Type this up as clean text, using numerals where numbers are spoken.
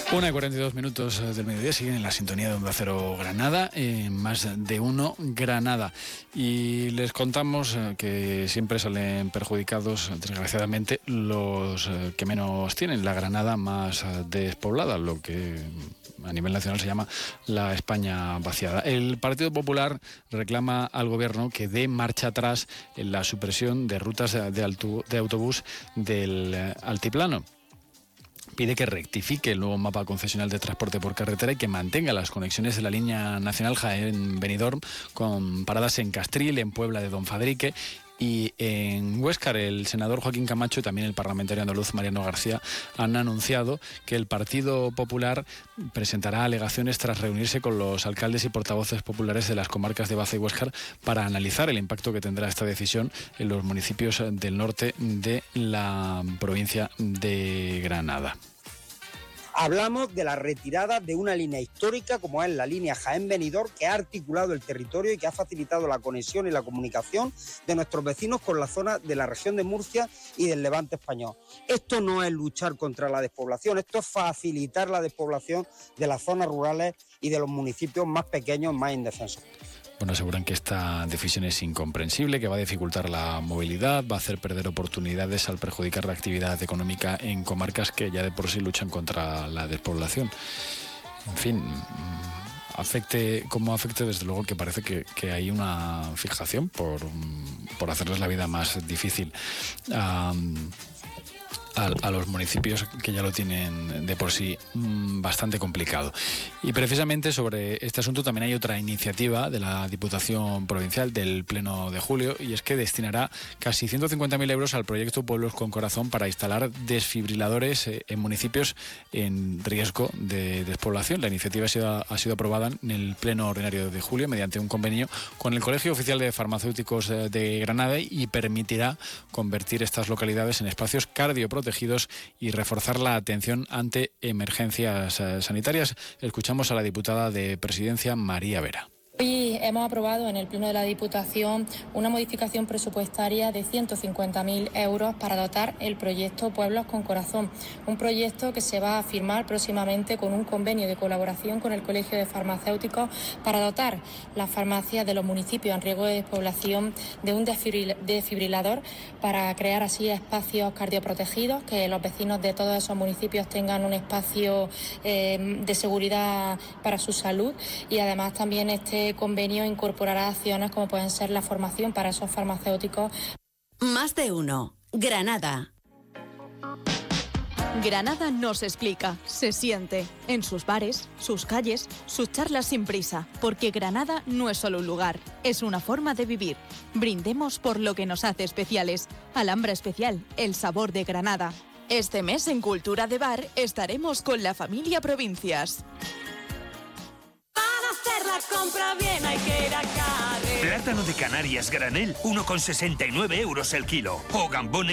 1:42 del mediodía, siguen en la sintonía de Onda Cero Granada, más de uno Granada. Y les contamos que siempre salen perjudicados, desgraciadamente, los que menos tienen, la Granada más despoblada, lo que a nivel nacional se llama la España vaciada. El Partido Popular reclama al Gobierno que dé marcha atrás en la supresión de rutas de autobús del altiplano. Pide que rectifique el nuevo mapa concesional de transporte por carretera y que mantenga las conexiones de la línea nacional Jaén-Benidorm con paradas en Castril, en Puebla de Don Fadrique y en Huéscar. El senador Joaquín Camacho y también el parlamentario andaluz Mariano García han anunciado que el Partido Popular presentará alegaciones tras reunirse con los alcaldes y portavoces populares de las comarcas de Baza y Huéscar para analizar el impacto que tendrá esta decisión en los municipios del norte de la provincia de Granada. Hablamos de la retirada de una línea histórica como es la línea Jaén-Benidorm, que ha articulado el territorio y que ha facilitado la conexión y la comunicación de nuestros vecinos con la zona de la región de Murcia y del Levante español. Esto no es luchar contra la despoblación, esto es facilitar la despoblación de las zonas rurales y de los municipios más pequeños, más indefensos. Bueno, aseguran que esta decisión es incomprensible, que va a dificultar la movilidad, va a hacer perder oportunidades al perjudicar la actividad económica en comarcas que ya de por sí luchan contra la despoblación. En fin, afecte, desde luego que parece que hay una fijación por hacerles la vida más difícil a los municipios que ya lo tienen de por sí bastante complicado. Y precisamente sobre este asunto también hay otra iniciativa de la Diputación Provincial del Pleno de julio, y es que destinará casi 150.000 euros al proyecto Pueblos con Corazón para instalar desfibriladores en municipios en riesgo de despoblación. La iniciativa ha sido aprobada en el Pleno Ordinario de julio mediante un convenio con el Colegio Oficial de Farmacéuticos de Granada y permitirá convertir estas localidades en espacios cardioprotegidos y reforzar la atención ante emergencias sanitarias. Escuchamos a la diputada de Presidencia, María Vera. Hoy hemos aprobado en el Pleno de la Diputación una modificación presupuestaria de 150.000 euros para dotar el proyecto Pueblos con Corazón, un proyecto que se va a firmar próximamente con un convenio de colaboración con el Colegio de Farmacéuticos para dotar las farmacias de los municipios en riesgo de despoblación de un desfibrilador para crear así espacios cardioprotegidos, que los vecinos de todos esos municipios tengan un espacio de seguridad para su salud, y además también este convenio incorporará acciones como pueden ser la formación para esos farmacéuticos. Más de uno. Granada. Granada nos explica, se siente, en sus bares, sus calles, sus charlas sin prisa, porque Granada no es solo un lugar, es una forma de vivir. Brindemos por lo que nos hace especiales. Alhambra Especial, el sabor de Granada. Este mes en Cultura de Bar estaremos con la familia Provincias. La compra bien hay que ir a Carre. Plátano de Canarias granel, 1,69 euros el kilo. O gambones